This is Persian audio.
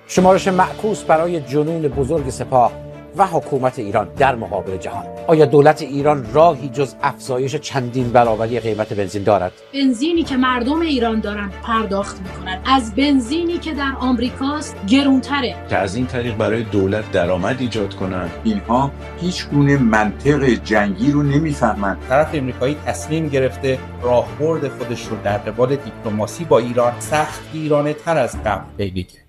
شمارش معکوس برای جنون بزرگ سپاه و حکومت ایران در مقابل جهان. آیا دولت ایران راهی جز افزایش چندین برابری قیمت بنزین دارد؟ بنزینی که مردم ایران دارن پرداخت میکنن از بنزینی که در آمریکاست گرونتره، که از این طریق برای دولت درآمد ایجاد کنن. اینها هیچ گونه منطق جنگی رو نمیفهمند. طرف آمریکایی تصمیم گرفته راهبرد خودش رو در قبال دیپلماسی با ایران سخت گیرانه تر از قبل بگیره.